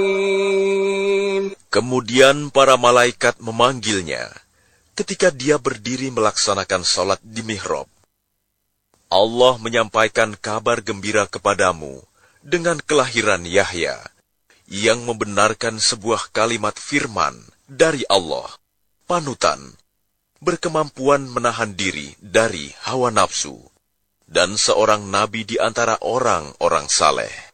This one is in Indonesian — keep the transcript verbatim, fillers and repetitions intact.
Kemudian para malaikat memanggilnya ketika dia berdiri melaksanakan salat di mihrab. Allah menyampaikan kabar gembira kepadamu dengan kelahiran Yahya, yang membenarkan sebuah kalimat firman dari Allah, panutan, berkemampuan menahan diri dari hawa nafsu, dan seorang nabi di antara orang-orang saleh.